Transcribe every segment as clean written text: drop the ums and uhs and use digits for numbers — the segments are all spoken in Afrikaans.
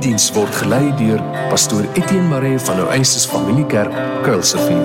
Diens word gelei deur pastoor Etienne Maree van Oasis Familiekerk, Kuilsrivier.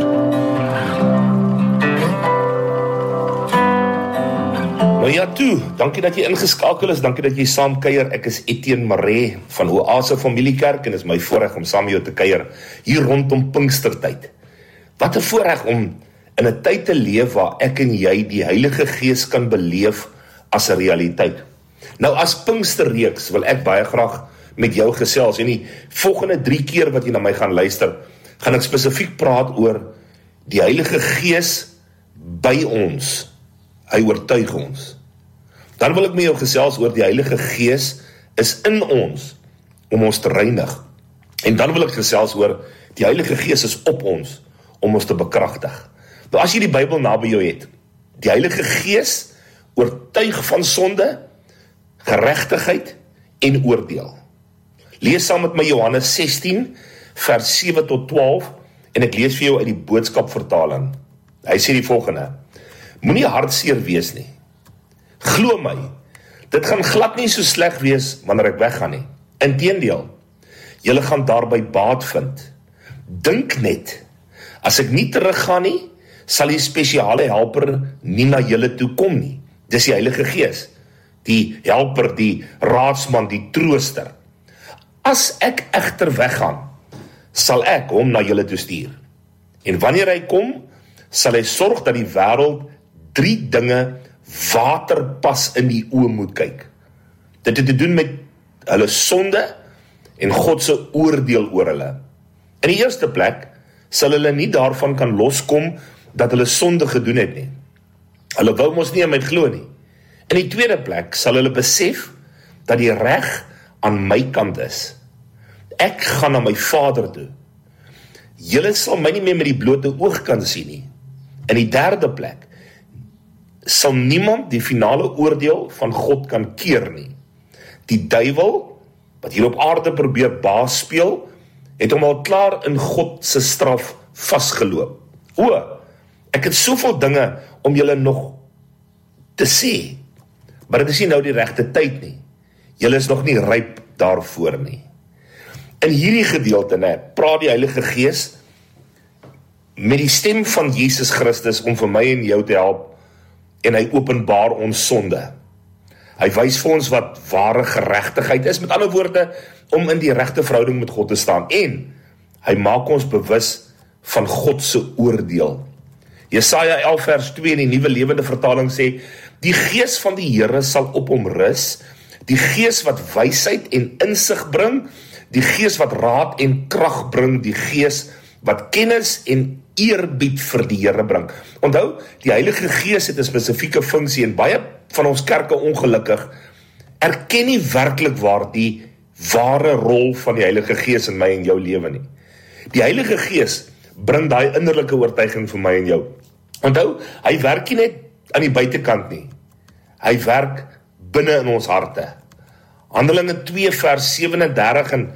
Nou ja toe, dankie dat jy ingeskakel is, dankie dat jy saam kuier. Ek is Etienne Maree van Oasis Familiekerk en is my voorreg om saam met jou te kuier hier rondom Pinkstertyd. Wat 'n voorreg om in 'n tyd te leef waar ek en jy die Heilige Gees kan beleef as 'n realiteit. Nou as Pinksterreeks wil ek baie graag met jou gesels en die volgende 3 keer wat jy na my gaan luister, gaan ek spesifiek praat oor die Heilige Gees by ons. Hy oortuig ons. Dan wil ek met jou gesels oor die Heilige Gees is in ons om ons te reinig. En dan wil ek gesels oor die Heilige Gees is op ons om ons te bekragtig. Nou as jy die Bybel naby jou het, die Heilige Gees oortuig van sonde, geregtigheid en oordeel. Lees saam met my Johannes 16 vers 7 tot 12 en ek lees vir jou uit die boodskapvertaling. Hy sê die volgende: Moenie hartseer wees nie. Glo my, dit gaan glad nie so sleg wees wanneer ek weggaan nie. Inteendeel, julle gaan daarby baat vind. Dink net, as ek nie teruggaan nie, sal die spesiale helper nie na julle toe kom nie. Dis die Heilige Gees, die helper, die raadsman, die trooster. As ek egter weggaan, sal ek hom na julle toe stuur. En wanneer hy kom, sal hy sorg dat die wêreld 3 dinge waterpas in die oë moet kyk. Dit het te doen met hulle sonde en God se oordeel oor hulle. In die eerste plek sal hulle nie daarvan kan loskom dat hulle sonde gedoen het nie. Hulle wou mos nie aan my glo nie. In die tweede plek sal hulle besef dat die reg aan my kant is. Ek gaan na my Vader toe. Julle sal my nie meer met die blote oog kan sien nie. In die derde plek sal niemand die finale oordeel van God kan keer nie. Die duiwel, wat hier op aarde probeer baas speel, het hom al klaar in God se straf vasgeloop. Ek het soveel dinge om julle nog te sê, maar dit is nie nou die regte tyd nie. Julle is nog nie ryp daarvoor nie. In hierdie gedeelte, praat die Heilige Gees met die stem van Jesus Christus om vir my en jou te help, en hy openbaar ons sonde. Hy wys vir ons wat ware geregtigheid is, met ander woorde, om in die regte verhouding met God te staan, en hy maak ons bewus van God se oordeel. Jesaja 11 vers 2 in die Nuwe Lewende Vertaling sê, die Gees van die Here sal op hom rus, die Gees wat wysheid en insig bring, die Gees wat raad en krag bring, die Gees wat kennis en eerbied vir die Here bring. Onthou, die Heilige Gees het 'n spesifieke funksie en baie van ons kerke ongelukkig erken nie werklik waar die ware rol van die Heilige Gees in my en jou lewe nie. Die Heilige Gees bring daai innerlike oortuiging vir my en jou. Onthou, hy werk nie net aan die buitekant nie. Hy werk binne in ons harte. Handelinge 2 vers 37 en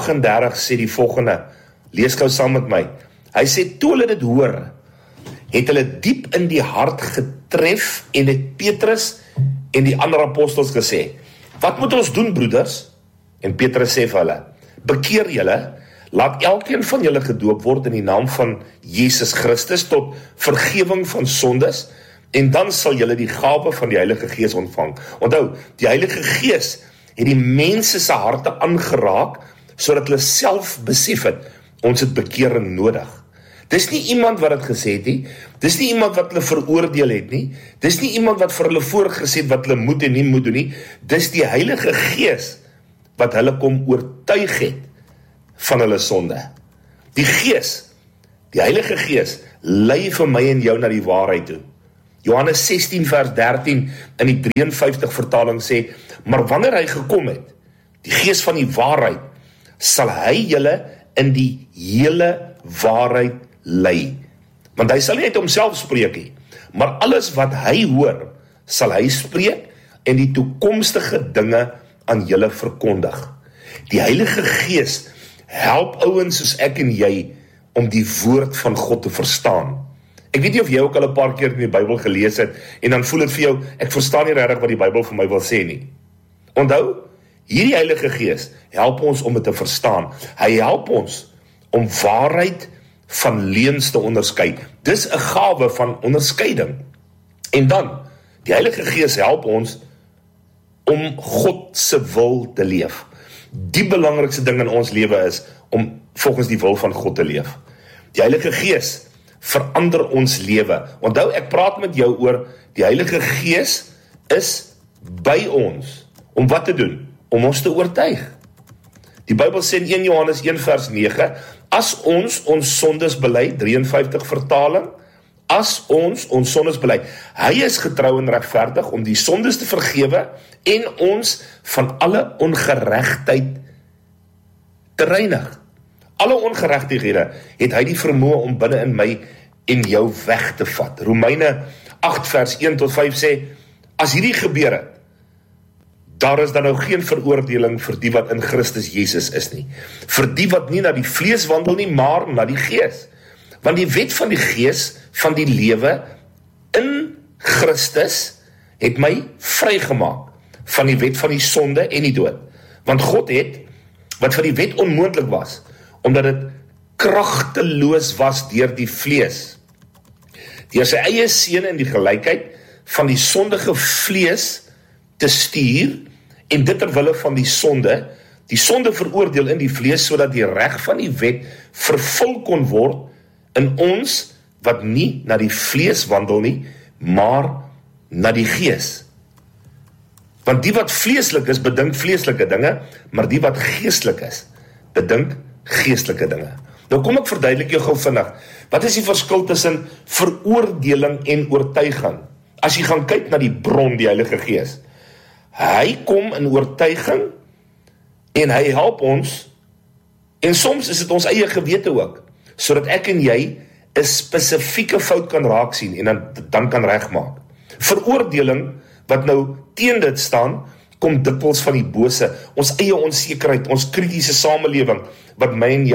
38 sê die volgende. Lees gou saam met my. Hy sê, toe hulle dit hoor, het hulle diep in die hart getref en het Petrus en die ander apostels gesê, wat moet ons doen, broeders? En Petrus sê vir hulle, bekeer julle, laat elkeen van julle gedoop word in die naam van Jesus Christus tot vergewing van sondes, en dan sal julle die gawe van die Heilige Gees ontvang. Onthou, die Heilige Gees het die mense se harte aangeraak, sodat hulle self besef het, ons het bekering nodig. Dis nie iemand wat dit gesê het nie, dis nie iemand wat hulle veroordeel het nie, dis nie iemand wat vir hulle voorgesê het wat hulle moet en nie moet doen nie, dis die Heilige Gees wat hulle kom oortuig het van hulle sonde. Die Gees, die Heilige Gees, lei vir my en jou na die waarheid toe. Johannes 16 vers 13 in die 53 vertaling sê, maar wanneer hy gekom het, die Gees van die waarheid, sal hy julle in die hele waarheid lei. Want hy sal nie uit homself spreek nie, maar alles wat hy hoor, sal hy spreek en die toekomstige dinge aan julle verkondig. Die Heilige Gees help ouens soos ek en jy om die woord van God te verstaan. Ek weet nie of jy ook al 'n paar keer in die Bybel gelees het, en dan voel dit vir jou, ek verstaan nie regtig wat die Bybel vir my wil sê nie. Onthou, Hierdie Heilige Gees help ons om dit te verstaan. Hy help ons om waarheid van leuns te onderskei. Dis 'n gawe van onderskeiding. En dan, die Heilige Gees help ons om God se wil te leef. Die belangrikste ding in ons lewe is om volgens die wil van God te leef. Die Heilige Gees verander ons lewe. Onthou, ek praat met jou oor die Heilige Gees is by ons. Om wat te doen? Om ons te oortuig. Die Bybel sê in 1 Johannes 1 vers 9, as ons sondes bely, 53 vertaling, as ons sondes bely, hy is getrou en regverdig om die sondes te vergewe en ons van alle ongeregtigheid te reinig. Alle ongeregtighede het hy die vermoë om binne in my en jou weg te vat. Romeine 8 vers 1 tot 5 sê, as hierdie gebeur het, daar is dan nou geen veroordeling vir die wat in Christus Jesus is nie. Vir die wat nie na die vlees wandel nie, maar na die Gees. Want die wet van die Gees van die lewe in Christus het my vrygemaak van die wet van die sonde en die dood. Want God het, wat vir die wet onmoontlik was, omdat dit kragteloos was deur die vlees, deur sy eie seun in die gelykheid van die sondige vlees te stuur, en dit terwille van die sonde veroordeel in die vlees, sodat die reg van die wet vervul kon word in ons, wat nie na die vlees wandel nie, maar na die Gees. Want die wat vleeslik is, bedink vleeslike dinge, maar die wat geestelik is, bedink geestelike dinge. Nou kom ek verduidelik jou gou vinnig, wat is die verskil tussen veroordeling en oortuiging? As jy gaan kyk na die bron, die Heilige Gees, hy kom in oortuiging, en hy help ons, en soms is dit ons eie gewete ook, sodat ek en jy 'n spesifieke fout kan raak sien, en dan kan regmaak. Veroordeling, wat nou teen dit staan, kom dikwels van die bose, ons eie onsekerheid, ons kritiese samelewing, wat my en jou